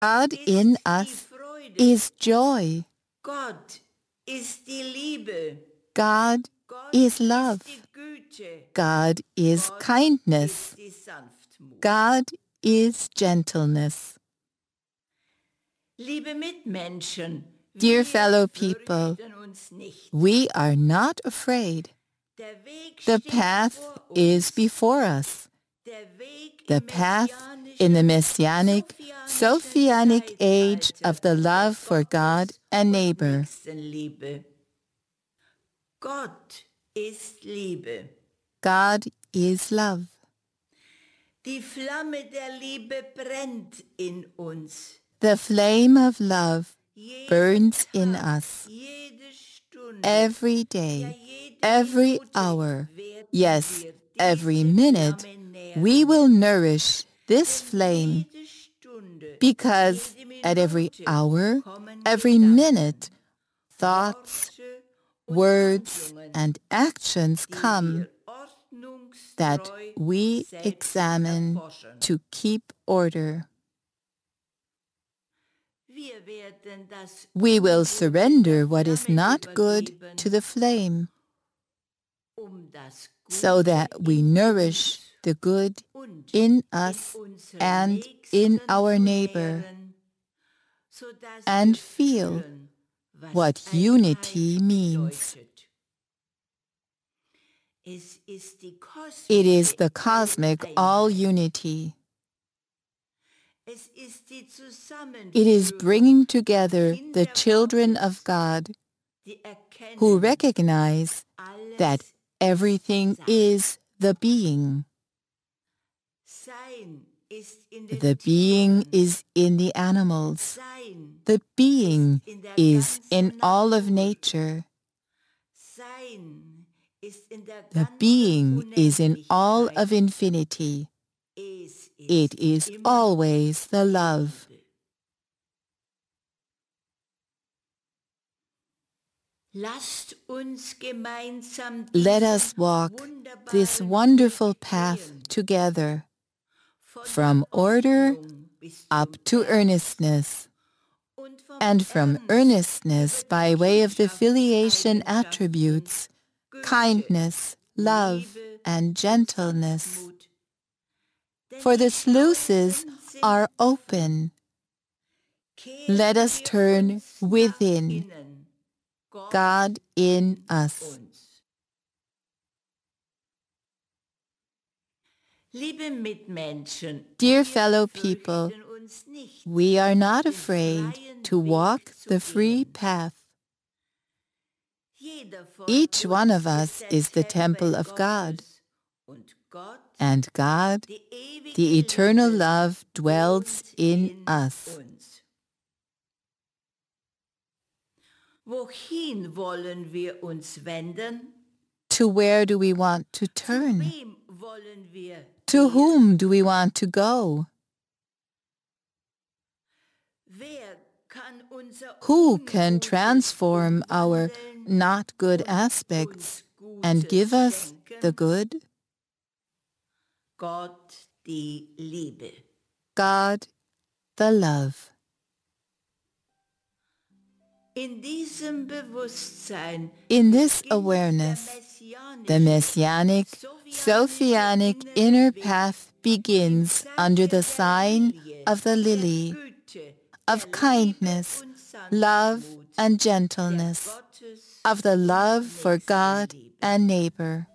God in us is joy. Gott ist die Liebe. God is love. God is kindness. God is gentleness. Liebe Mitmenschen, Dear fellow people, we are not afraid. The path is before us. The path in the Messianic, Sophianic age of the love for God and neighbor. Gott ist Liebe. God is love. Die Flamme der Liebe brennt in uns. The flame of love burns in us. Every day, every hour, yes, every minute, we will nourish this flame, because at every hour, every minute, thoughts, words, and actions come that we examine to keep order. We will surrender what is not good to the flame, so that we nourish the good in us and in our neighbor, and feel what unity means. It is the cosmic all-unity. It is bringing together the children of God who recognize that everything is the being. The being is in the animals. The being is in all of nature. The being is in all of infinity. It is always the love. Let us walk this wonderful path together, from order up to earnestness, and from earnestness by way of the filiation attributes, kindness, love, and gentleness. For the sluices are open. Let us turn within, God in us. Dear fellow people, we are not afraid to walk the free path. Each one of us is the temple of God, and God, the eternal love, dwells in us. Wohin wollen wir uns wenden? To where do we want to turn? To whom do we want to go? Who can transform our not good aspects and give us the good? Gott, die Liebe. God, the love. In this awareness, the Messianic, Sophianic inner path begins under the sign of the lily, of kindness, love, and gentleness, of the love for God and neighbor.